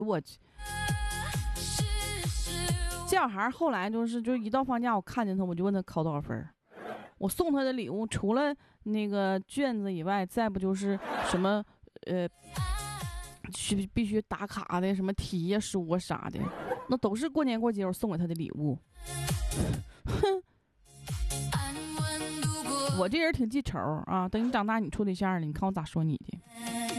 我去，这小孩后来就一到放假，我看见他，我就问他考多少分。我送他的礼物除了那个卷子以外，再不就是什么必须打卡的什么题呀、书啊啥的，那都是过年过节我送给他的礼物。哼，我这人挺记仇啊！等你长大你处对象了，你看我咋说你的。